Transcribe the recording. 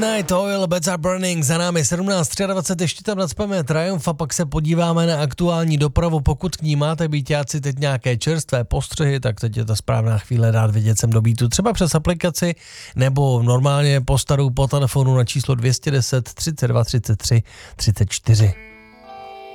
Midnight Oil, Beds Are Burning, za námi 17:23, ještě tam nacpeme Triumph a pak se podíváme na aktuální dopravu. Pokud k ní máte, býťáci, teď nějaké čerstvé postřehy, tak teď je ta správná chvíle dát vědět sem do Beatu, třeba přes aplikaci nebo normálně po telefonu na číslo 210 32 33 34.